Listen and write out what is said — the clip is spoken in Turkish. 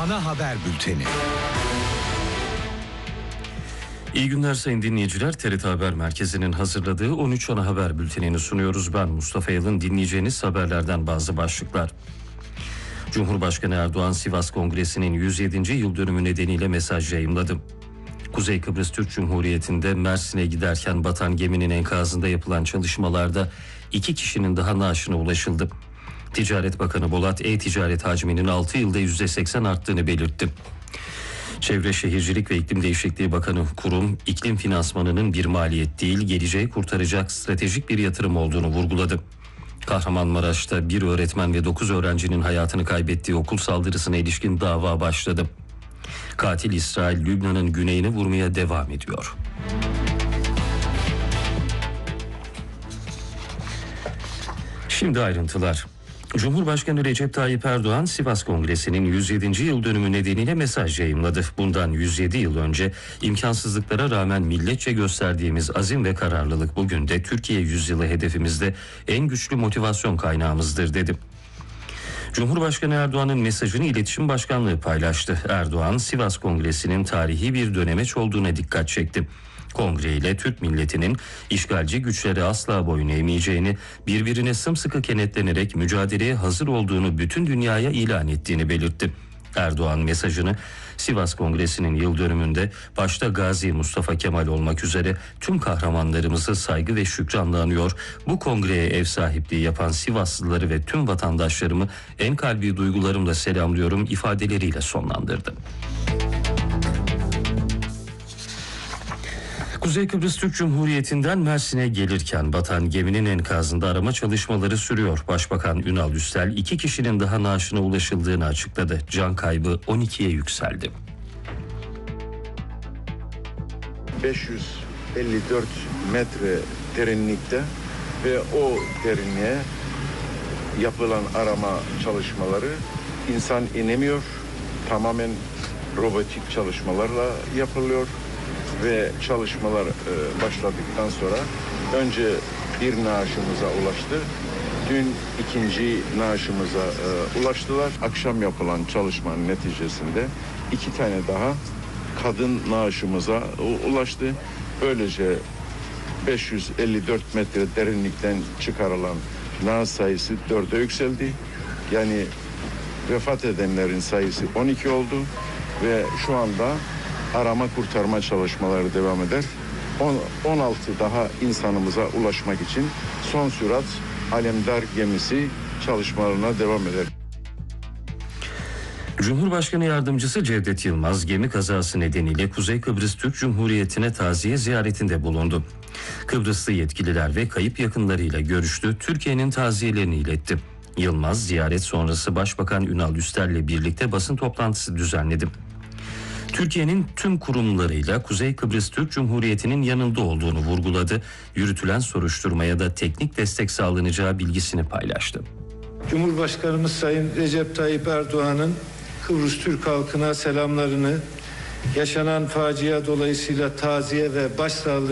ana haber bülteni. İyi günler sayın dinleyiciler. TRT Haber Merkezi'nin hazırladığı 13 ana haber bültenini sunuyoruz. Ben Mustafa Yalın. Dinleyeceğiniz haberlerden bazı başlıklar. Cumhurbaşkanı Erdoğan Sivas Kongresi'nin 107. yıl dönümü nedeniyle mesaj yayımladı. Kuzey Kıbrıs Türk Cumhuriyeti'nde Mersin'e giderken batan geminin enkazında yapılan çalışmalarda 2 kişinin daha naaşına ulaşıldı. Ticaret Bakanı Bolat, e-ticaret hacminin 6 yılda %80 arttığını belirtti. Çevre Şehircilik ve İklim Değişikliği Bakanı kurum, iklim finansmanının bir maliyet değil, geleceği kurtaracak stratejik bir yatırım olduğunu vurguladı. Kahramanmaraş'ta bir öğretmen ve 9 öğrencinin hayatını kaybettiği okul saldırısına ilişkin dava başladı. Katil İsrail, Lübnan'ın güneyini vurmaya devam ediyor. Şimdi ayrıntılar. Cumhurbaşkanı Recep Tayyip Erdoğan Sivas Kongresi'nin 107. yıl dönümü nedeniyle mesaj yayımladı. Bundan 107 yıl önce imkansızlıklara rağmen milletçe gösterdiğimiz azim ve kararlılık bugün de Türkiye yüzyılı hedefimizde en güçlü motivasyon kaynağımızdır dedi. Cumhurbaşkanı Erdoğan'ın mesajını İletişim Başkanlığı paylaştı. Erdoğan, Sivas Kongresi'nin tarihi bir dönemeç olduğuna dikkat çekti. Kongre ile Türk milletinin işgalci güçlere asla boyun eğmeyeceğini, birbirine sımsıkı kenetlenerek mücadeleye hazır olduğunu bütün dünyaya ilan ettiğini belirtti. Erdoğan mesajını Sivas Kongresi'nin yıl dönümünde başta Gazi Mustafa Kemal olmak üzere tüm kahramanlarımızı saygı ve şükranla anıyor. Bu kongreye ev sahipliği yapan Sivaslıları ve tüm vatandaşlarımı en kalbi duygularımla selamlıyorum ifadeleriyle sonlandırdı. Kuzey Kıbrıs Türk Cumhuriyeti'nden Mersin'e gelirken batan geminin enkazında arama çalışmaları sürüyor. Başbakan Ünal Üstel 2 kişinin daha naaşına ulaşıldığını açıkladı. Can kaybı 12'ye yükseldi. 554 metre derinlikte ve o derinliğe yapılan arama çalışmaları insan inemiyor. Tamamen robotik çalışmalarla yapılıyor. Ve çalışmalar başladıktan sonra önce bir naaşımıza ulaştı. Dün ikinci naaşımıza ulaştılar. Akşam yapılan çalışmanın neticesinde 2 tane daha kadın naaşımıza ulaştı. Böylece 554 metre derinlikten çıkarılan naaş sayısı 4'e yükseldi. Yani vefat edenlerin sayısı 12 oldu ve şu anda arama kurtarma çalışmaları devam eder. 16 daha insanımıza ulaşmak için son sürat Alemdar gemisi çalışmalarına devam eder. Cumhurbaşkanı Yardımcısı Cevdet Yılmaz gemi kazası nedeniyle Kuzey Kıbrıs Türk Cumhuriyeti'ne taziye ziyaretinde bulundu. Kıbrıslı yetkililer ve kayıp yakınlarıyla görüştü, Türkiye'nin taziyelerini iletti. Yılmaz ziyaret sonrası Başbakan Ünal Üstel'le birlikte basın toplantısı düzenledi. Türkiye'nin tüm kurumlarıyla Kuzey Kıbrıs Türk Cumhuriyeti'nin yanında olduğunu vurguladı. Yürütülen soruşturmaya da teknik destek sağlanacağı bilgisini paylaştı. Cumhurbaşkanımız Sayın Recep Tayyip Erdoğan'ın Kıbrıs Türk halkına selamlarını, yaşanan facia dolayısıyla taziye ve başsağlığı